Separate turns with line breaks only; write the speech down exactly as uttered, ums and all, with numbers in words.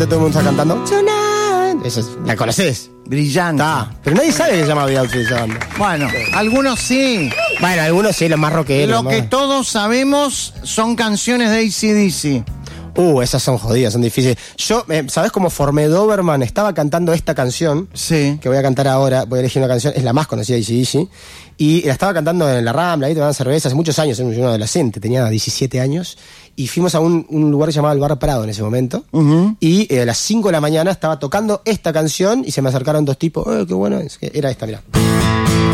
Todo el mundo está cantando. Tonight. Esa es, ¿la conocés?
Brillante.
Está. Pero nadie sabe que se llama Be Outfit esa banda.
Bueno, algunos sí.
Bueno, algunos sí, los más rockeros.
Lo que
más.
todos sabemos son canciones de A C D C.
Uh, esas son jodidas, son difíciles. Yo, eh, ¿sabés cómo formé Doberman? Estaba cantando esta canción.
Sí.
Que voy a cantar ahora. Voy a elegir una canción. Es la más conocida de A C D C. Y la estaba cantando en la Rambla, ahí tomaban cerveza hace muchos años. Era un adolescente, tenía diecisiete años. Y fuimos a un, un lugar llamado el Bar Prado en ese momento. Uh-huh. Y eh, a las cinco de la mañana estaba tocando esta canción y se me acercaron dos tipos. Eh, qué bueno es. Era esta, mirá.